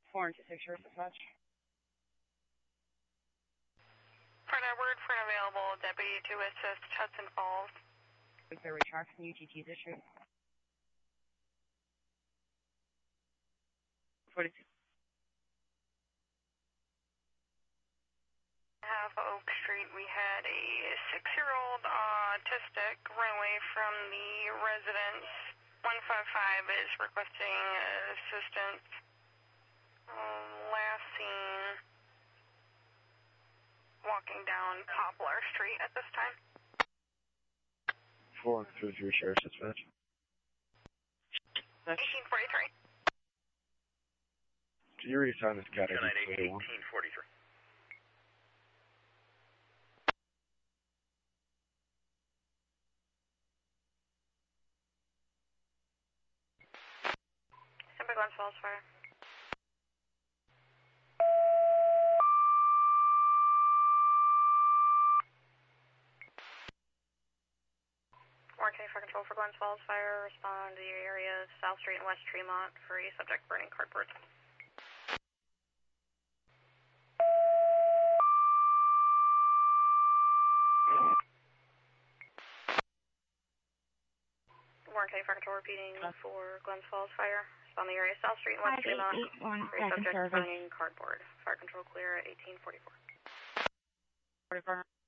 426 Sheriff's Dispatch. Front Edward, front available, deputy to assist Hudson Falls. Fairway traffic and UTT's issued. 42. Half Oak Street, we had a 6-year-old autistic run away from the residence. 155 is requesting assistance. Last seen walking down Poplar Street at this time. 433 Sheriff's Dispatch. 1843. Can you reassign this cat 1843. Simple Glens Falls Fire. Fire control for Glens Falls Fire. Respond to the area South Street and West Tremont for a subject burning cardboard. Warren County Fire Control repeating for Glens Falls Fire. Respond to the area South Street and West Tremont for a subject burning cardboard. Fire control clear at 1844. 44.